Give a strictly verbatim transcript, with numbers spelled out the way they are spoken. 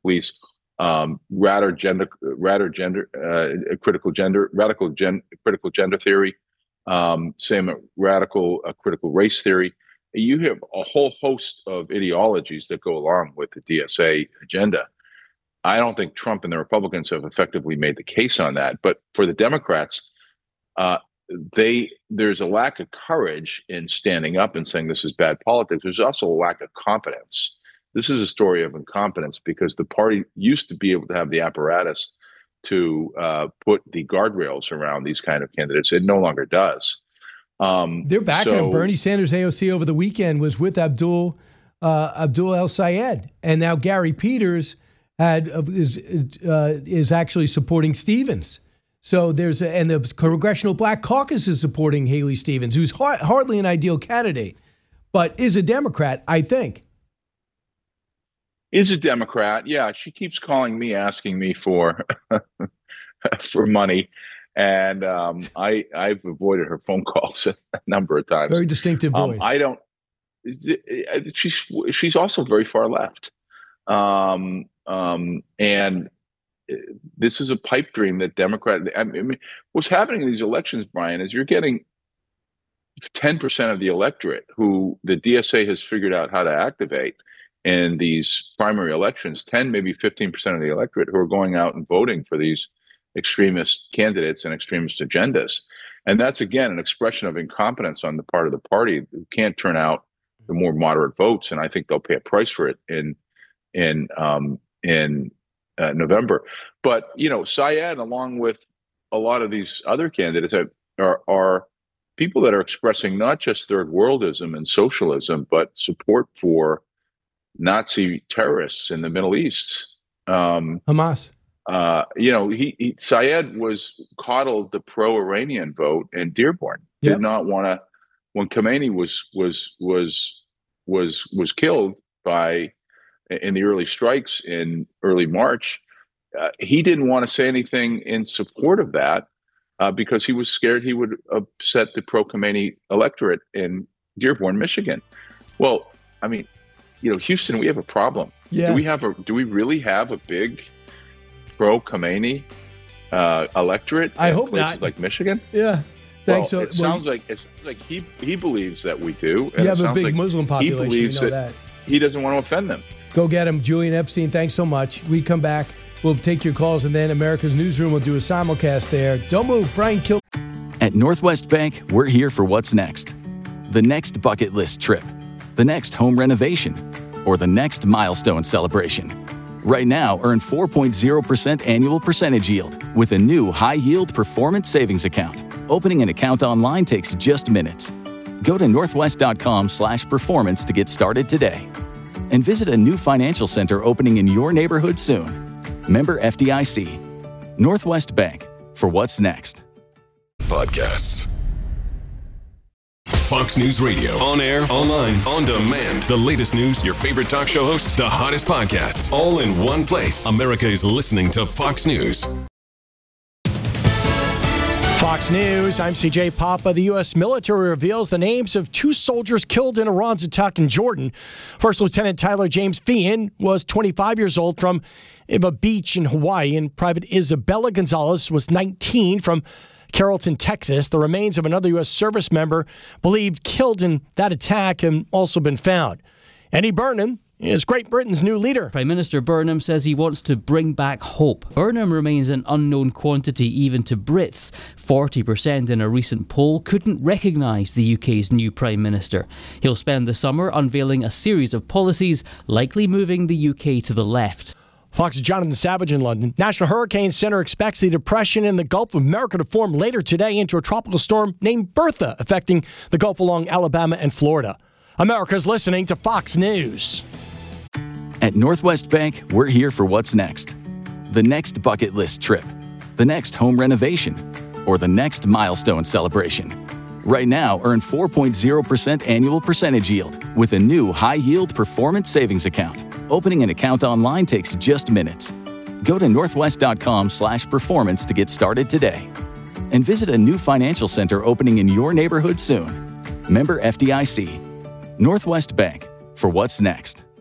police, um, radical gender, radical gender, uh, critical gender, radical gen, critical gender theory, um, same radical uh, critical race theory. You have a whole host of ideologies that go along with the D S A agenda. I don't think Trump and the Republicans have effectively made the case on that. But for the Democrats, uh, they there's a lack of courage in standing up and saying this is bad politics. There's also a lack of competence. This is a story of incompetence because the party used to be able to have the apparatus to uh, put the guardrails around these kind of candidates. It no longer does. Um, They're backing so, him. Bernie Sanders A O C over the weekend was with Abdul uh, Abdul El Sayed, and now Gary Peters had uh, is uh, is actually supporting Stevens. So there's a, and the Congressional Black Caucus is supporting Haley Stevens, who's har- hardly an ideal candidate, but is a Democrat, I think. Is a Democrat, yeah. She keeps calling me, asking me for for money. And um, I, I've avoided her phone calls a number of times. Very distinctive voice. Um, I don't. She's she's also very far left, um, um, and this is a pipe dream that Democrat. I mean, what's happening in these elections, Brian, is you're getting ten percent of the electorate who the D S A has figured out how to activate in these primary elections. ten, maybe fifteen percent of the electorate who are going out and voting for these extremist candidates and extremist agendas. And that's, again, an expression of incompetence on the part of the party who can't turn out the more moderate votes. And I think they'll pay a price for it in in um, in uh, November. But, you know, Syed, along with a lot of these other candidates, are, are people that are expressing not just third worldism and socialism, but support for Nazi terrorists in the Middle East. Um, Hamas. Uh, you know, he, he Syed was coddled the pro-Iranian vote in Dearborn. Did Yep. not want to. When Khomeini was was was was was killed by in the early strikes in early March, uh, he didn't want to say anything in support of that uh, because he was scared he would upset the pro-Khomeini electorate in Dearborn, Michigan. Well, I mean, you know, Houston, we have a problem. Yeah. Do we have a? Do we really have a big pro-Khomeini uh, electorate I in hope places not. like Michigan? Yeah. Thanks. Well, so, it well, sounds like it's like he he believes that we do. And you it have a sounds big like Muslim population. He believes you know that, that. he doesn't want to offend them. Go get him. Julian Epstein, thanks so much. We come back. We'll take your calls, and then America's Newsroom will do a simulcast there. Don't move. Brian Kilmeade. At Northwest Bank, we're here for what's next. The next bucket list trip, the next home renovation, or the next milestone celebration. Right now, earn four point zero percent annual percentage yield with a new high-yield performance savings account. Opening an account online takes just minutes. Go to northwest.com slash performance to get started today. And visit a new financial center opening in your neighborhood soon. Member F D I C. Northwest Bank, for what's next. Podcasts. Fox News Radio. On air, online, on demand. The latest news, your favorite talk show hosts, the hottest podcasts, all in one place. America is listening to Fox News. Fox News, I'm C J Papa. The U S military reveals the names of two soldiers killed in Iran's attack in Jordan. First Lieutenant Tyler James Feehan was twenty-five years old from Iva Beach in Hawaii, and Private Isabella Gonzalez was nineteen from Carrollton, Texas. The remains of another U S service member believed killed in that attack have also been found. Andy Burnham is Great Britain's new leader. Prime Minister Burnham says he wants to bring back hope. Burnham remains an unknown quantity even to Brits. forty percent in a recent poll couldn't recognise the U K's new Prime Minister. He'll spend the summer unveiling a series of policies, likely moving the U K to the left. Fox's Jonathan Savage in London. National Hurricane Center expects the depression in the Gulf of America to form later today into a tropical storm named Bertha, affecting the Gulf along Alabama and Florida. America's listening to Fox News. At Northwest Bank, we're here for what's next. The next bucket list trip, the next home renovation, or the next milestone celebration. Right now, earn four point zero percent annual percentage yield with a new high-yield performance savings account. Opening an account online takes just minutes. Go to northwest.com slash performance to get started today. And visit a new financial center opening in your neighborhood soon. Member F D I C. Northwest Bank, for what's next.